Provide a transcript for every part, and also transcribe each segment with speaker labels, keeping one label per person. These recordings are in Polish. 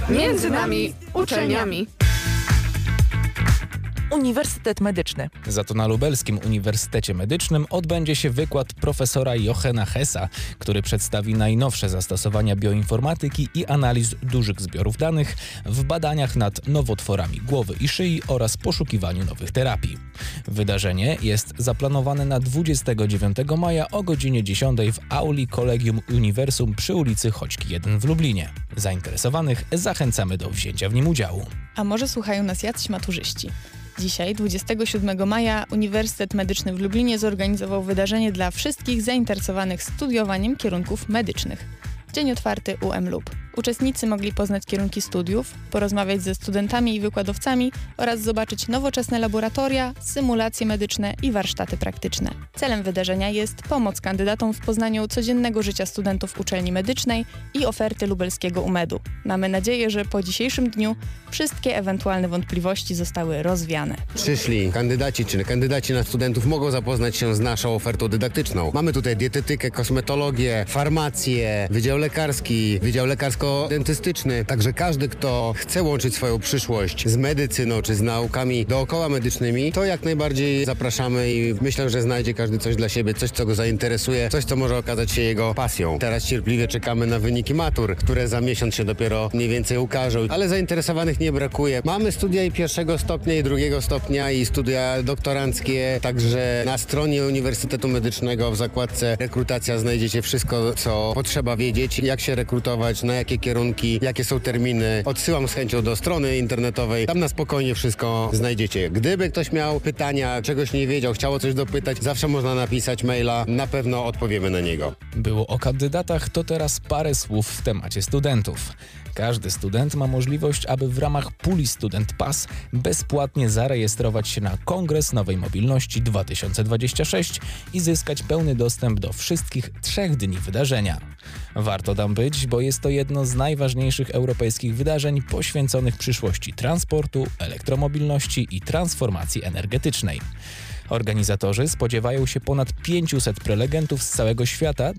Speaker 1: Między nami uczelniami.
Speaker 2: Uniwersytet Medyczny.
Speaker 3: Za to na Lubelskim Uniwersytecie Medycznym odbędzie się wykład profesora Jochena Hessa, który przedstawi najnowsze zastosowania bioinformatyki i analiz dużych zbiorów danych w badaniach nad nowotworami głowy i szyi oraz poszukiwaniu nowych terapii. Wydarzenie jest zaplanowane na 29 maja o godzinie 10 w auli Collegium Universum przy ulicy Choćki 1 w Lublinie. Zainteresowanych zachęcamy do wzięcia w nim udziału.
Speaker 4: A może słuchają nas jacyś maturzyści? Dzisiaj, 27 maja, Uniwersytet Medyczny w Lublinie zorganizował wydarzenie dla wszystkich zainteresowanych studiowaniem kierunków medycznych. Dzień otwarty UM-LUB. Uczestnicy mogli poznać kierunki studiów, porozmawiać ze studentami i wykładowcami oraz zobaczyć nowoczesne laboratoria, symulacje medyczne i warsztaty praktyczne. Celem wydarzenia jest pomoc kandydatom w poznaniu codziennego życia studentów uczelni medycznej i oferty lubelskiego UMED-u. Mamy nadzieję, że po dzisiejszym dniu wszystkie ewentualne wątpliwości zostały rozwiane.
Speaker 5: Przyszli kandydaci na studentów mogą zapoznać się z naszą ofertą dydaktyczną. Mamy tutaj dietetykę, kosmetologię, farmację, wydział lekarski, wydział lekarsko-dentystyczny. Także każdy, kto chce łączyć swoją przyszłość z medycyną czy z naukami dookoła medycznymi, to jak najbardziej zapraszamy i myślę, że znajdzie każdy coś dla siebie, coś, co go zainteresuje, coś, co może okazać się jego pasją. Teraz cierpliwie czekamy na wyniki matur, które za miesiąc się dopiero mniej więcej ukażą, ale zainteresowanych nie brakuje. Mamy studia i pierwszego stopnia, i drugiego stopnia, i studia doktoranckie, także na stronie Uniwersytetu Medycznego w zakładce rekrutacja znajdziecie wszystko, co potrzeba wiedzieć, jak się rekrutować, na jakie kierunki, jakie są terminy. Odsyłam z chęcią do strony internetowej, tam na spokojnie wszystko znajdziecie. Gdyby ktoś miał pytania, czegoś nie wiedział, chciało coś dopytać, zawsze można napisać maila, na pewno odpowiemy na niego.
Speaker 3: Było o kandydatach, to teraz parę słów w temacie studentów. Każdy student ma możliwość, aby w ramach puli Student Pass bezpłatnie zarejestrować się na Kongres Nowej Mobilności 2026 i zyskać pełny dostęp do wszystkich 3 dni wydarzenia. Warto tam być, bo jest to jedno z najważniejszych europejskich wydarzeń poświęconych przyszłości transportu, elektromobilności i transformacji energetycznej. Organizatorzy spodziewają się ponad 500 prelegentów z całego świata,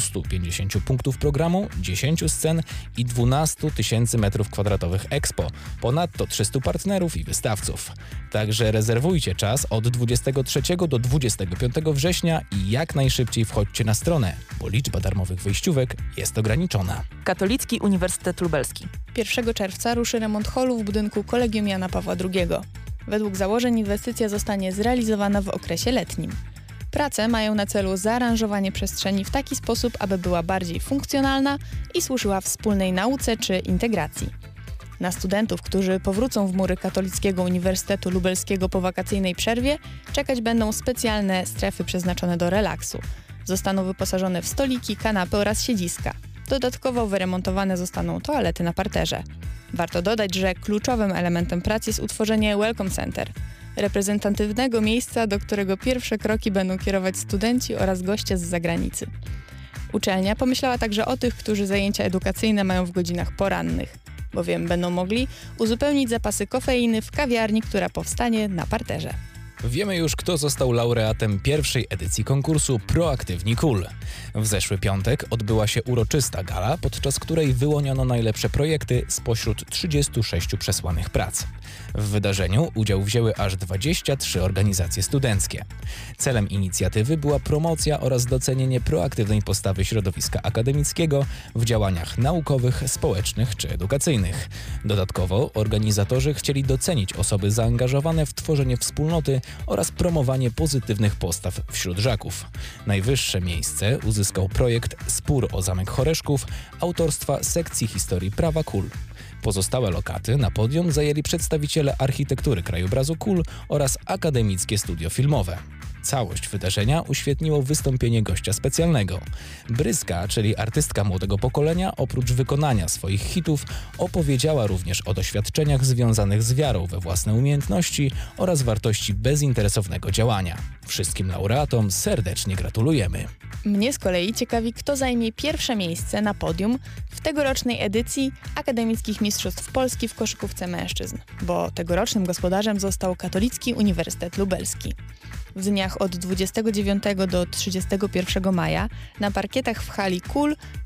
Speaker 3: 250 punktów programu, 10 scen i 12 000 m2 expo. Ponadto 300 partnerów i wystawców. Także rezerwujcie czas od 23 do 25 września i jak najszybciej wchodźcie na stronę, bo liczba darmowych wejściówek jest ograniczona.
Speaker 2: Katolicki Uniwersytet Lubelski.
Speaker 4: 1 czerwca ruszy remont holu w budynku Kolegium Jana Pawła II. Według założeń inwestycja zostanie zrealizowana w okresie letnim. Prace mają na celu zaaranżowanie przestrzeni w taki sposób, aby była bardziej funkcjonalna i służyła wspólnej nauce czy integracji. Na studentów, którzy powrócą w mury Katolickiego Uniwersytetu Lubelskiego po wakacyjnej przerwie, czekać będą specjalne strefy przeznaczone do relaksu. Zostaną wyposażone w stoliki, kanapy oraz siedziska. Dodatkowo wyremontowane zostaną toalety na parterze. Warto dodać, że kluczowym elementem prac jest utworzenie Welcome Center, reprezentatywnego miejsca, do którego pierwsze kroki będą kierować studenci oraz goście z zagranicy. Uczelnia pomyślała także o tych, którzy zajęcia edukacyjne mają w godzinach porannych, bowiem będą mogli uzupełnić zapasy kofeiny w kawiarni, która powstanie na parterze.
Speaker 3: Wiemy już, kto został laureatem pierwszej edycji konkursu Proaktywni KUL. W zeszły piątek odbyła się uroczysta gala, podczas której wyłoniono najlepsze projekty spośród 36 przesłanych prac. W wydarzeniu udział wzięły aż 23 organizacje studenckie. Celem inicjatywy była promocja oraz docenienie proaktywnej postawy środowiska akademickiego w działaniach naukowych, społecznych czy edukacyjnych. Dodatkowo organizatorzy chcieli docenić osoby zaangażowane w tworzenie wspólnoty oraz promowanie pozytywnych postaw wśród żaków. Najwyższe miejsce uzyskał projekt Spór o Zamek Choreszków autorstwa sekcji historii prawa KUL. Pozostałe lokaty na podium zajęli przedstawiciele architektury krajobrazu KUL oraz akademickie studio filmowe. Całość wydarzenia uświetniło wystąpienie gościa specjalnego. Bryska, czyli artystka młodego pokolenia, oprócz wykonania swoich hitów, opowiedziała również o doświadczeniach związanych z wiarą we własne umiejętności oraz wartości bezinteresownego działania. Wszystkim laureatom serdecznie gratulujemy.
Speaker 4: Mnie z kolei ciekawi, kto zajmie pierwsze miejsce na podium w tegorocznej edycji Akademickich Mistrzostw Polski w koszykówce mężczyzn, bo tegorocznym gospodarzem został Katolicki Uniwersytet Lubelski. W dniach od 29 do 31 maja na parkietach w hali KUL